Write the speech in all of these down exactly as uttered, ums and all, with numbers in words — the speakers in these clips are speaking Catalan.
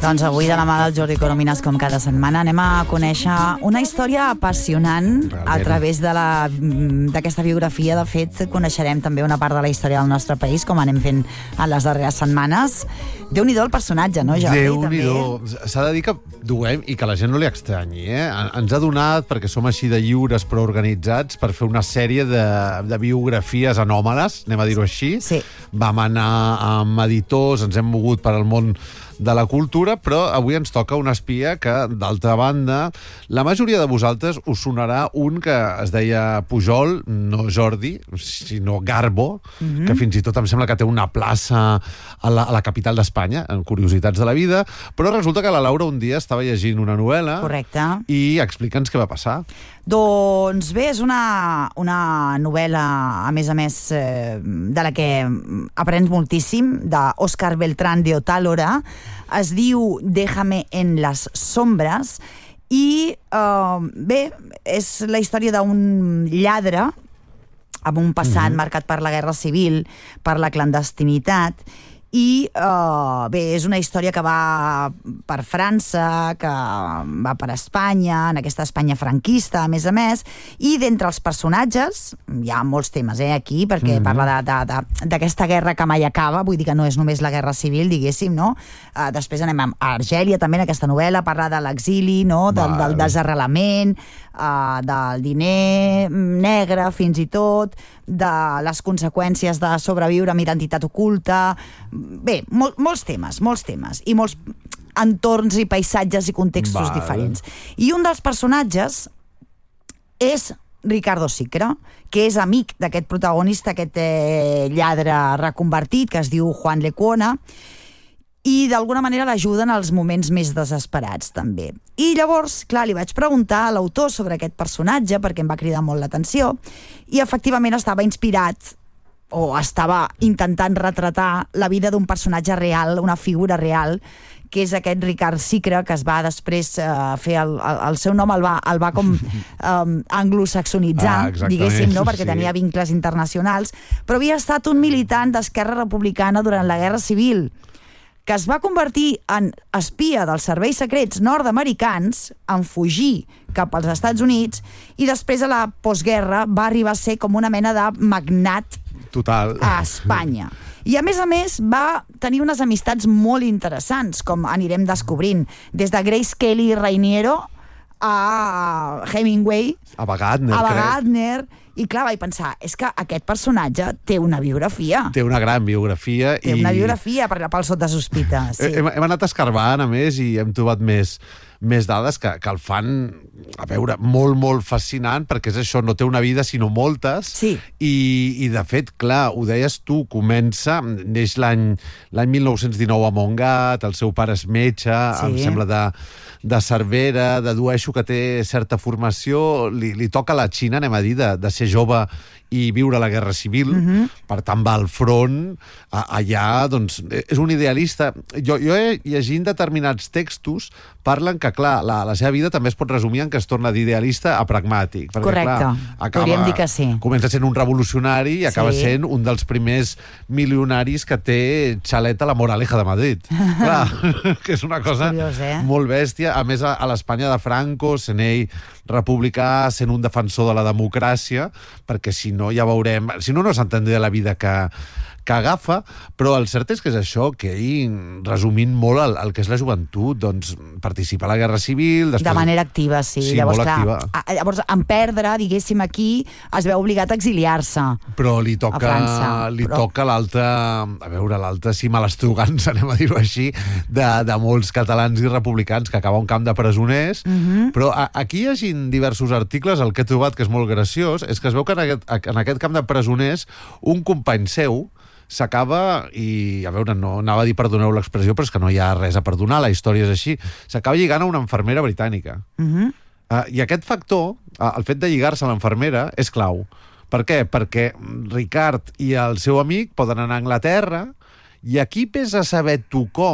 Doncs avui, de la mà del Jordi Coromines, com cada setmana, anem a conèixer una història apassionant a través de la d'aquesta biografia. De fet, coneixerem també una part de la història del nostre país, com anem fent en les darreres setmanes. Déu-n'hi-do el personatge, no, Jordi? Déu-n'hi-do. S'ha de dir que duem i que la gent no li extranyi, eh? Ens ha donat, perquè som així de lliures però organitzats, per fer una sèrie de, de biografies anòmales, anem a dir-ho així. Sí. Vam anar amb editors, ens hem mogut per al món de la cultura, però avui ens toca un espia que, d'altra banda, la majoria de vosaltres us sonarà un que es deia Pujol, no Jordi, sinó Garbo, mm-hmm. que fins i tot em sembla que té una plaça a la, a la capital d'Espanya, en Curiositats de la Vida, però resulta que la Laura un dia estava llegint una novel·la. Correcte. I explica'ns què va passar. Doncs bé, és una, una novel·la, a més a més, eh, de la que aprens moltíssim, d'Òscar Beltrán de Otálora. Es diu Déjame en las sombras i, eh, bé, és la història d'un lladre amb un passat mm-hmm. marcat per la guerra civil, per la clandestinitat. I, uh, bé, és una història que va per França, que va per Espanya, en aquesta Espanya franquista, a més a més, i d'entre els personatges, hi ha molts temes, eh, aquí, perquè mm-hmm. parla d'aquesta guerra que mai acaba, vull dir que no és només la guerra civil, diguéssim, no? Uh, després anem a Argèlia, també, en aquesta novel·la, parla de l'exili, no? Del, del desarrelament, uh, del diner negre, fins i tot, de les conseqüències de sobreviure amb identitat oculta. Bé, mol, molts temes, molts temes, i molts entorns i paisatges i contextos Val. diferents. I un dels personatges és Ricardo Sicra, que és amic d'aquest protagonista, aquest eh, lladre reconvertit, que es diu Juan Lecuona, i d'alguna manera l'ajuda en els moments més desesperats, també. I llavors, clar, li vaig preguntar a l'autor sobre aquest personatge, perquè em va cridar molt l'atenció, i efectivament estava inspirat, o estava intentant retratar la vida d'un personatge real, una figura real, que és aquest Ricard Sicra, que es va després eh, fer el, el, el seu nom, el va, el va com um, anglosaxonitzar, ah, diguéssim, no? Perquè sí. tenia vincles internacionals, però havia estat un militant d'Esquerra Republicana durant la Guerra Civil, que es va convertir en espia dels serveis secrets nord-americans, en fugir cap als Estats Units, i després, a la postguerra, va arribar a ser com una mena de magnat Total. a Espanya. I, a més a més, va tenir unes amistats molt interessants, com anirem descobrint, des de Grace Kelly Rainiero a Hemingway, a Wagner, a Wagner. I clar, vaig pensar, és que aquest personatge té una biografia. Té una gran biografia. Té i... una biografia per, pel sota sospita. Sí. Hem, hem anat escarbant, a més, i hem trobat més, més dades que, que el fan, a veure, molt, molt fascinant, perquè és això, no té una vida, sinó moltes. Sí. I, i de fet, clar, ho deies tu, comença, neix l'any l'any mil nou-cents dinou a Montgat, el seu pare és metge, sí. em sembla de, de Cervera, dedueixo que té certa formació, li, li toca a la Xina, anem a dir, de, de ser jove i viure la Guerra Civil, mm-hmm. per tant va al front, a, allà, doncs, és un idealista. Jo, jo he llegint determinats textos, parlen que, clar, la, la seva vida també es pot resumir en que es torna d'idealista a pragmàtic. Perquè, correcte, clar, acaba, podríem dir que sí. Comença sent un revolucionari i acaba sí. sent un dels primers milionaris que té xalet a la Moraleja de Madrid. Clar, que és una cosa és curiós, eh? molt bèstia. A més, a, a l'Espanya de Franco, sent ell republicà, sent un defensor de la democràcia, perquè si no ja veurem... Si no, no s'entendria la vida que, que agafa, però el cert és que és això, que ell, resumint molt el, el que és la joventut, doncs participa a la Guerra Civil... Després... De manera activa, sí. Sí, llavors, molt clar, activa. A, llavors, en perdre, diguéssim, aquí, es veu obligat a exiliar-se. Però li toca, a França. Li però... toca l'altra... A veure, l'altra, sí, malastrugança, anem a dir-ho així, de, de molts catalans i republicans que acaba un camp de presoners, mm-hmm. però a, aquí llegint diversos articles, el que he trobat que és molt graciós és que es veu que en aquest, en aquest camp de presoners un company seu s'acaba, i a veure, no anava a dir perdoneu l'expressió, però és que no hi ha res a perdonar, la història és així, s'acaba lligant a una infermera britànica. Uh-huh. Uh, I aquest factor, uh, el fet de lligar-se a l'infermera, és clau. Per què? Perquè Ricard i el seu amic poden anar a Anglaterra i aquí vés a saber tu com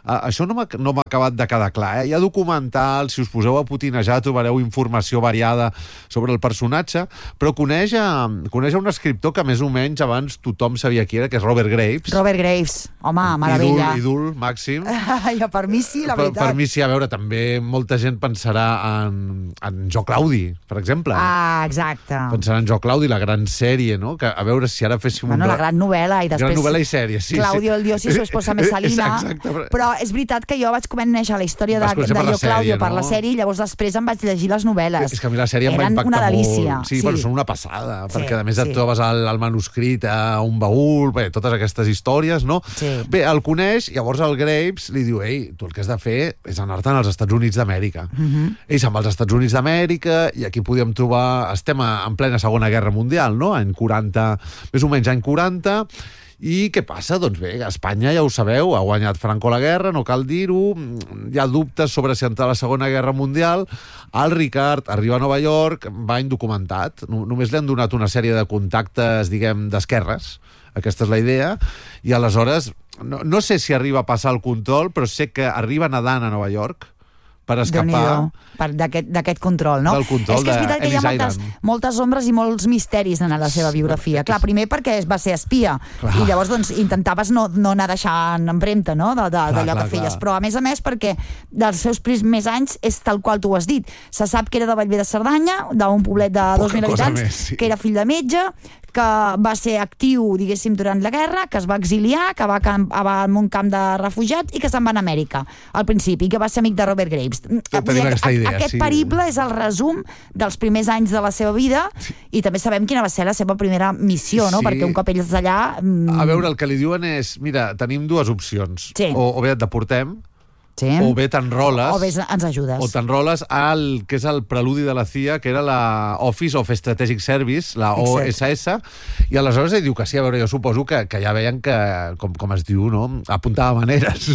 Uh, això no m'ha no m'ha acabat de quedar clar. Eh? Hi ha documentals, si us poseu a putinejar trobareu informació variada sobre el personatge, però coneix a, coneix a un escriptor que més o menys abans tothom sabia qui era, que és Robert Graves. Robert Graves, home, meravella. Ídol, ídol màxim. Ja, per mi sí, la veritat. Per, per mi sí, a veure, també molta gent pensarà en, en Jo Claudi, per exemple. Ah, exacte. Pensarà en Jo Claudi, la gran sèrie, no? Que, a veure si ara féssim bueno, un... la gran novel·la i després... Gran novel·la i sèrie, sí. Claudio sí. el Dios i su esposa Messalina. Exacte. Però... però és veritat que jo vaig conèixer la història de, de Jo Claudio per la sèrie i llavors després em vaig llegir les novel·les. És que a mi la sèrie em va Eren impactar una delícia. molt. Sí, sí. Bueno, són una passada, sí, perquè a més sí. et trobes el, el manuscrit a un baúl, bé, totes aquestes històries, no? Sí. Bé, el coneix, llavors el Graves li diu, ei, tu el que has de fer és anar-te'n als Estats Units d'Amèrica. Uh -huh. Ell se'n va als Estats Units d'Amèrica i aquí podíem trobar... Estem en plena Segona Guerra Mundial, no? Any quaranta, més o menys any quaranta. I què passa? Doncs bé, Espanya, ja ho sabeu, ha guanyat Franco la guerra, no cal dir-ho, hi ha dubtes sobre si entrar a la Segona Guerra Mundial. El Ricard arriba a Nova York, va indocumentat, només li han donat una sèrie de contactes, diguem, d'esquerres, aquesta és la idea, i aleshores, no, no sé si arriba a passar el control, però sé que arriba nedant a Nova York, per escapar d'aquest control, no? Del control és que és veritat que hi ha moltes, moltes ombres i molts misteris en la seva biografia. Clar, primer perquè es va ser espia clar. I llavors doncs, intentaves no, no anar deixant empremta, no? d'allò que feies, clar. Però a més a més perquè dels seus primers anys és tal qual tu ho has dit. Se sap que era de Bellver de Cerdanya, d'un poblet de dos mil habitants, més, sí. que era fill de metge, que va ser actiu, diguéssim, durant la guerra, que es va exiliar, que va, va en un camp de refugiats i que se'n va a Amèrica, al principi, que va ser amic de Robert Graves. Idea, Aquest sí. periple és el resum dels primers anys de la seva vida sí. i també sabem quina va ser la seva primera missió, no? Sí. Perquè un cop ells d'allà... Mm... A veure, el que li diuen és, mira, tenim dues opcions. Sí. O, o bé et deportem, sí. o bé t'enroles... O bé ens ajudes. O t'enroles al que és el preludi de la C I A, que era la Office of Strategic Service, la O S S, i aleshores ell diu que sí, a veure, jo suposo que, que ja veien que, com, com es diu, no? Apuntava maneres.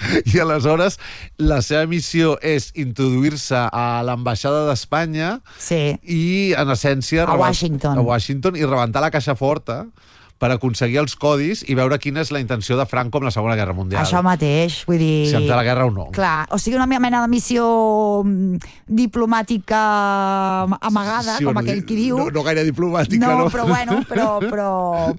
I aleshores la seva missió és introduir-se a l'ambaixada d'Espanya sí. i, en essència... A Washington. A Washington i rebentar la caixa forta per aconseguir els codis i veure quina és la intenció de Franco amb la Segona Guerra Mundial. Això mateix, vull dir... Si entrar a la guerra o no. Clar, o sigui, una mena de missió diplomàtica amagada, sí, com aquell qui diu... No, no gaire diplomàtica, no? No, però bueno, però... però...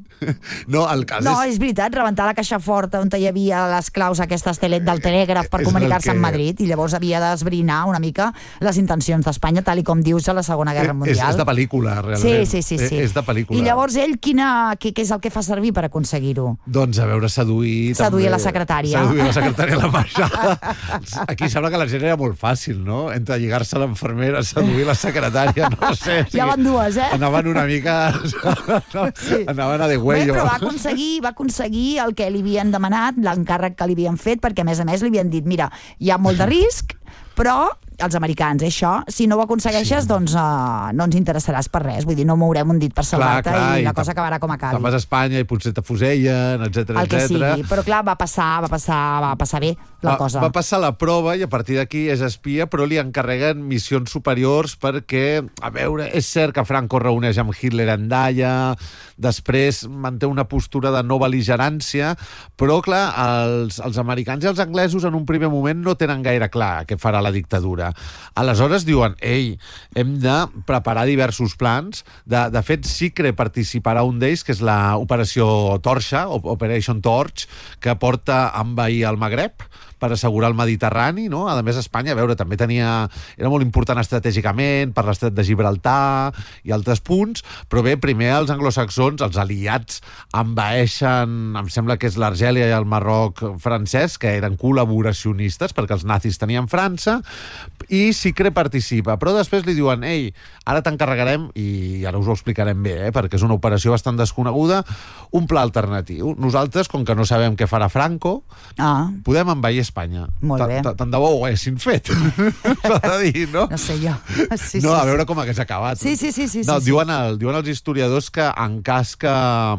No, el cas no, és... és veritat, rebentar la caixa forta on hi havia les claus aquestes tele... del telègraf per comunicar-se que... amb Madrid i llavors havia d'esbrinar una mica les intencions d'Espanya, tal i com dius a la Segona Guerra Mundial. És, és de pel·lícula, realment. Sí, sí, sí. sí. És de pel·lícula. I llavors ell, quina... què és el que fa servir per aconseguir-ho? Doncs a veure, seduir... Seduir també. la secretària. Seduir la secretària a l'ambaixada. Aquí sembla que la gent era molt fàcil, no? Entre lligar-se a l'infermera, seduir la secretària, no sé. Ja van dues, eh? Anaven una mica... No, sí. Anaven a de huello. Bé, però va aconseguir, va aconseguir el que li havien demanat, l'encàrrec que li havien fet, perquè a més a més li havien dit, mira, hi ha molt de risc, però els americans, eh, això, si no ho aconsegueixes, sí. doncs uh, no ens interessaràs per res. Vull dir, no mourem un dit per salvar-te i la i cosa acabarà com acabi. Te'n vas a Espanya i potser t'afusellen, etcètera, etcètera. El que sigui, però clar, va passar, va passar, va passar bé la va, cosa. Va passar la prova i a partir d'aquí és espia, però li encarreguen missions superiors perquè, a veure, és cert que Franco reuneix amb Hitler en Dalla, després manté una postura de no bel·ligerància, però clar, els, els americans i els anglesos en un primer moment no tenen gaire clar què farà la dictadura. Aleshores diuen, ei, hem de preparar diversos plans. De, de fet, Sicre participarà un d'ells, que és l'operació Torxa, Operation Torch, que porta a envair el Magreb per assegurar el Mediterrani, no? A més, Espanya, a veure, també tenia... Era molt important estratègicament per l'estret de Gibraltar i altres punts, però bé, primer els anglosaxons, els aliats, envaeixen, em sembla que és l'Argèlia i el Marroc francès, que eren col·laboracionistes, perquè els nazis tenien França, i Sicre participa. Però després li diuen, ei, ara t'encarregarem, i ara us ho explicarem bé, eh, perquè és una operació bastant desconeguda, un pla alternatiu. Nosaltres, com que no sabem què farà Franco, ah. podem envair Espanya. Molt bé. Tant de bo ho haguessin fet. S'ha de dir, no? No sé jo. Sí, no, sí, a veure sí. com hagués acabat. Sí, sí, sí. sí, no, sí, diuen, el, diuen els historiadors que en cas que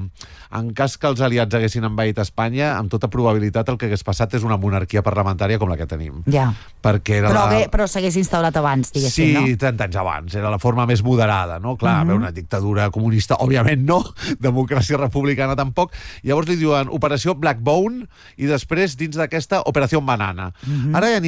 en cas que els aliats haguessin envaït Espanya, amb tota probabilitat el que hagués passat és una monarquia parlamentària com la que tenim. Ja. Perquè era però la... bé, però s'hagués instaurat abans, diguéssim, sí, no? Sí, trenta anys abans. Era la forma més moderada, no? Clar, uh-huh. una dictadura comunista, òbviament no, democràcia republicana tampoc. Llavors li diuen Operació Blackbone i després, dins d'aquesta, Operació Operació Banana. Ara ja